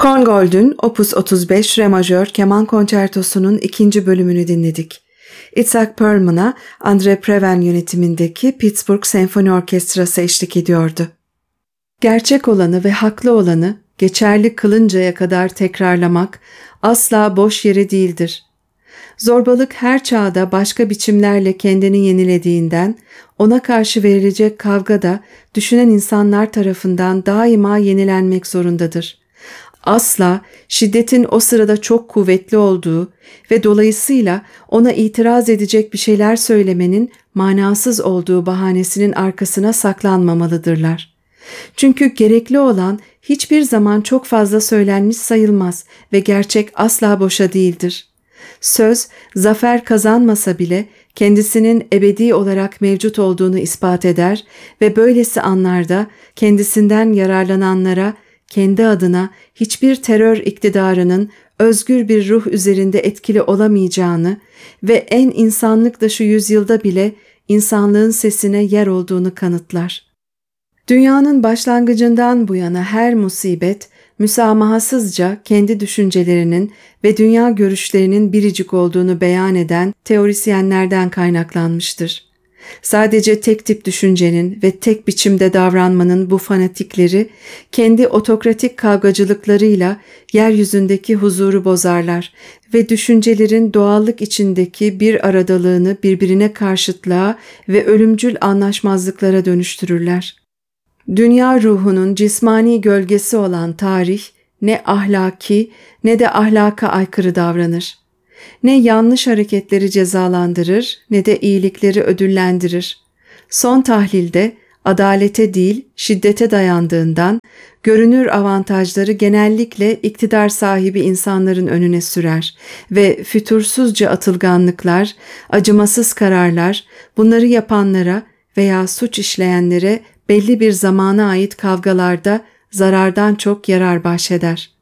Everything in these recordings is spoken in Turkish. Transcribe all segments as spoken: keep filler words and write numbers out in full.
Korngold'un Opus otuz beş Re majör keman konçertosunun ikinci bölümünü dinledik. Itzhak Perlman'a Andre Previn yönetimindeki Pittsburgh Senfoni Orkestrası eşlik ediyordu. Gerçek olanı ve haklı olanı geçerli kılıncaya kadar tekrarlamak asla boş yere değildir. Zorbalık her çağda başka biçimlerle kendini yenilediğinden ona karşı verilecek kavga da düşünen insanlar tarafından daima yenilenmek zorundadır. Asla şiddetin o sırada çok kuvvetli olduğu ve dolayısıyla ona itiraz edecek bir şeyler söylemenin manasız olduğu bahanesinin arkasına saklanmamalıdırlar. Çünkü gerekli olan hiçbir zaman çok fazla söylenmiş sayılmaz ve gerçek asla boşa değildir. Söz, zafer kazanmasa bile kendisinin ebedi olarak mevcut olduğunu ispat eder ve böylesi anlarda kendisinden yararlananlara kendi adına hiçbir terör iktidarının özgür bir ruh üzerinde etkili olamayacağını ve en insanlık dışı yüzyılda bile insanlığın sesine yer olduğunu kanıtlar. Dünyanın başlangıcından bu yana her musibet, müsamahasızca kendi düşüncelerinin ve dünya görüşlerinin biricik olduğunu beyan eden teorisyenlerden kaynaklanmıştır. Sadece tek tip düşüncenin ve tek biçimde davranmanın bu fanatikleri, kendi otokratik kavgacılıklarıyla yeryüzündeki huzuru bozarlar ve düşüncelerin doğallık içindeki bir aradalığını birbirine karşıtlığa ve ölümcül anlaşmazlıklara dönüştürürler. Dünya ruhunun cismani gölgesi olan tarih, ne ahlaki ne de ahlaka aykırı davranır. Ne yanlış hareketleri cezalandırır ne de iyilikleri ödüllendirir. Son tahlilde adalete değil şiddete dayandığından görünür avantajları genellikle iktidar sahibi insanların önüne sürer ve fütursuzca atılganlıklar, acımasız kararlar bunları yapanlara veya suç işleyenlere belli bir zamana ait kavgalarda zarardan çok yarar bahşeder.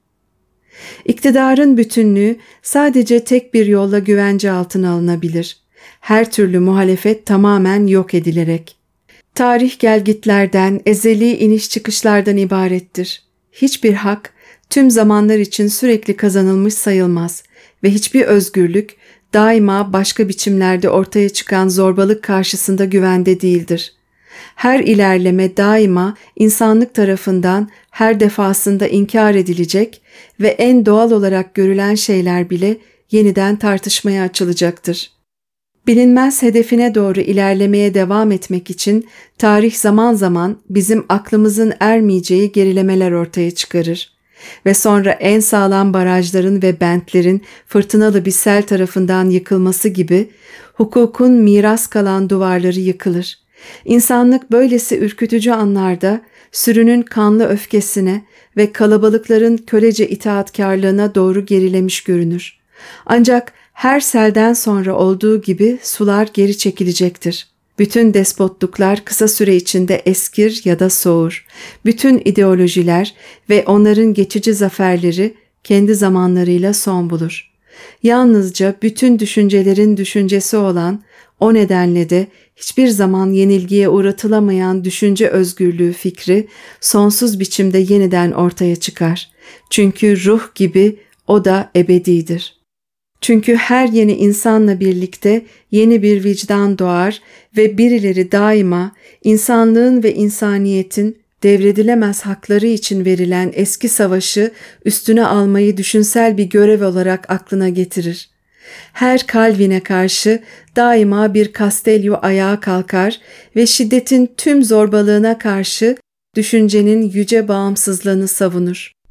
İktidarın bütünlüğü sadece tek bir yolla güvence altına alınabilir. Her türlü muhalefet tamamen yok edilerek. Tarih gelgitlerden, ezeli iniş çıkışlardan ibarettir. Hiçbir hak tüm zamanlar için sürekli kazanılmış sayılmaz ve hiçbir özgürlük daima başka biçimlerde ortaya çıkan zorbalık karşısında güvende değildir. Her ilerleme daima insanlık tarafından her defasında inkar edilecek ve en doğal olarak görülen şeyler bile yeniden tartışmaya açılacaktır. Bilinmez hedefine doğru ilerlemeye devam etmek için tarih zaman zaman bizim aklımızın ermeyeceği gerilemeler ortaya çıkarır ve sonra en sağlam barajların ve bentlerin fırtınalı bir sel tarafından yıkılması gibi hukukun miras kalan duvarları yıkılır. İnsanlık böylesi ürkütücü anlarda sürünün kanlı öfkesine ve kalabalıkların kölece itaatkarlığına doğru gerilemiş görünür. Ancak her selden sonra olduğu gibi sular geri çekilecektir. Bütün despotluklar kısa süre içinde eskir ya da soğur. Bütün ideolojiler ve onların geçici zaferleri kendi zamanlarıyla son bulur. Yalnızca bütün düşüncelerin düşüncesi olan, o nedenle de hiçbir zaman yenilgiye uğratılamayan düşünce özgürlüğü fikri sonsuz biçimde yeniden ortaya çıkar. Çünkü ruh gibi o da ebedidir. Çünkü her yeni insanla birlikte yeni bir vicdan doğar ve birileri daima insanlığın ve insaniyetin devredilemez hakları için verilen eski savaşı üstüne almayı düşünsel bir görev olarak aklına getirir. Her Calvin'e karşı daima bir Castello ayağa kalkar ve şiddetin tüm zorbalığına karşı düşüncenin yüce bağımsızlığını savunur.